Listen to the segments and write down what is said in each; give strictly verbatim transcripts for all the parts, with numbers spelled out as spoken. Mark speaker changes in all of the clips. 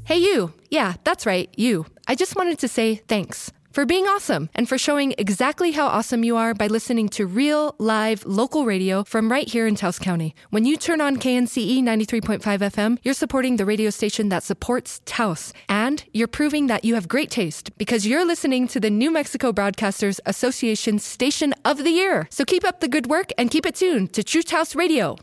Speaker 1: Hey, you. Yeah, that's right, you. I just wanted to say thanks for being awesome and for showing exactly how awesome you are by listening to real, live, local radio from right here in Taos County. When you turn on K N C E ninety-three point five F M, you're supporting the radio station that supports Taos. And you're proving that you have great taste because you're listening to the New Mexico Broadcasters Association Station of the Year. So keep up the good work and keep it tuned to True Taos Radio.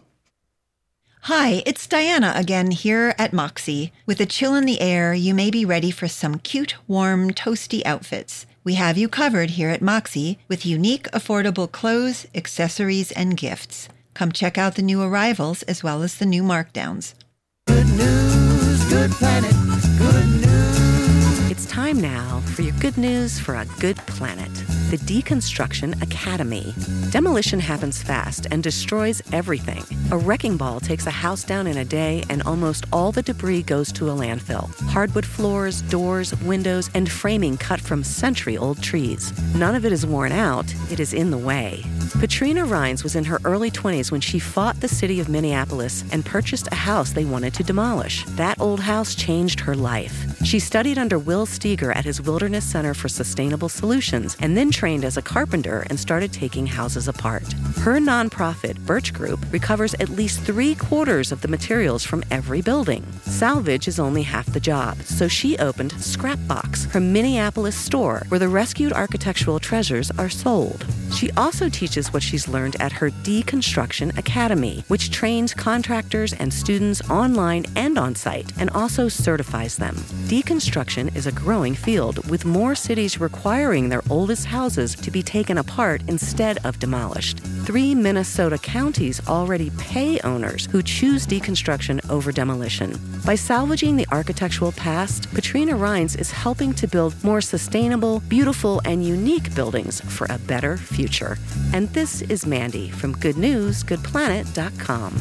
Speaker 2: Hi, it's Diana again here at Moxie. With a chill in the air, you may be ready for some cute, warm, toasty outfits. We have you covered here at Moxie with unique, affordable clothes, accessories, and gifts. Come check out the new arrivals as well as the new markdowns.
Speaker 3: Good news, good planet, good news.
Speaker 4: It's time now for your good news for a good planet. The Deconstruction Academy. Demolition happens fast and destroys everything. A wrecking ball takes a house down in a day and almost all the debris goes to a landfill. Hardwood floors, doors, windows, and framing cut from century-old trees. None of it is worn out, it is in the way. Patrina Rines was in her early twenties when she fought the city of Minneapolis and purchased a house they wanted to demolish. That old house changed her life. She studied under Will Steger at his Wilderness Center for Sustainable Solutions and then trained as a carpenter and started taking houses apart. Her nonprofit, Birch Group, recovers at least three quarters of the materials from every building. Salvage is only half the job, so she opened Scrapbox, her Minneapolis store where the rescued architectural treasures are sold. She also teaches what she's learned at her Deconstruction Academy, which trains contractors and students online and on-site and also certifies them. Deconstruction is a growing field, with more cities requiring their oldest houses to be taken apart instead of demolished. Three Minnesota counties already pay owners who choose deconstruction over demolition. By salvaging the architectural past, Patrina Rines is helping to build more sustainable, beautiful, and unique buildings for a better future. And this is Mandy from good news good planet dot com.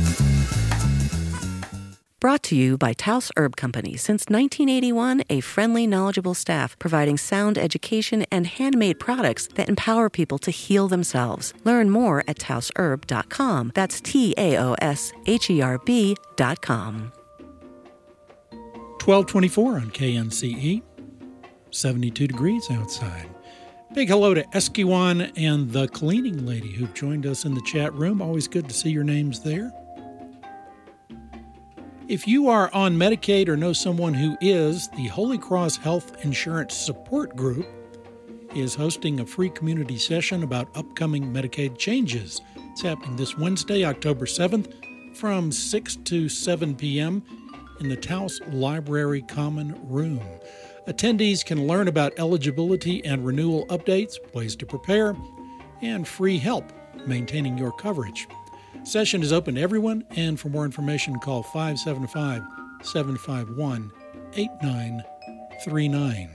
Speaker 4: Brought to you by Taos Herb Company. Since nineteen eighty-one, a friendly, knowledgeable staff providing sound education and handmade products that empower people to heal themselves. Learn more at taos herb dot com. That's T A O S H E R B dot com.
Speaker 5: twelve twenty-four on K N C E, seventy-two degrees outside. Big hello to Esquiwan and the cleaning lady who've joined us in the chat room. Always good to see your names there. If you are on Medicaid or know someone who is, the Holy Cross Health Insurance Support Group is hosting a free community session about upcoming Medicaid changes. It's happening this Wednesday, October seventh, from six to seven p.m. in the Taos Library Common Room. Attendees can learn about eligibility and renewal updates, ways to prepare, and free help maintaining your coverage. Session is open to everyone, and for more information, call five seven five, seven five one, eight nine three nine.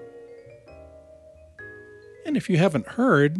Speaker 5: And if you haven't heard,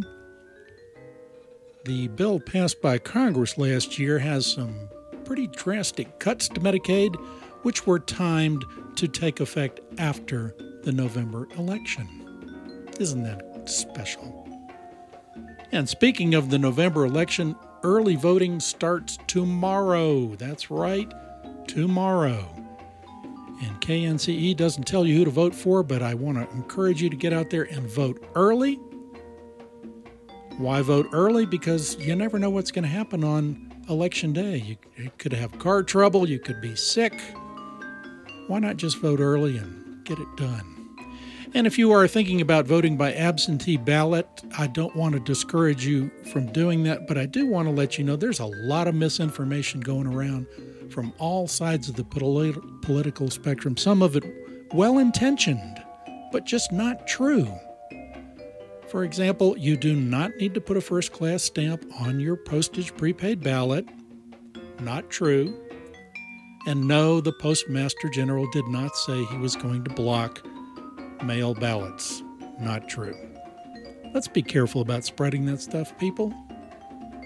Speaker 5: the bill passed by Congress last year has some pretty drastic cuts to Medicaid, which were timed to take effect after the November election. Isn't that special? And speaking of the November election, early voting starts tomorrow. That's right, tomorrow. And K N C E doesn't tell you who to vote for, but I want to encourage you to get out there and vote early. Why vote early? Because you never know what's going to happen on Election Day. You, you could have car trouble, you could be sick. Why not just vote early and get it done? And if you are thinking about voting by absentee ballot, I don't want to discourage you from doing that, but I do want to let you know there's a lot of misinformation going around from all sides of the polit- political spectrum, some of it well-intentioned, but just not true. For example, you do not need to put a first-class stamp on your postage prepaid ballot. Not true. And no, the Postmaster General did not say he was going to block mail ballots. Not true. Let's be careful about spreading that stuff, people.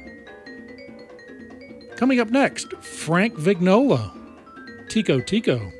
Speaker 5: Coming up next, Frank Vignola, Tico Tico.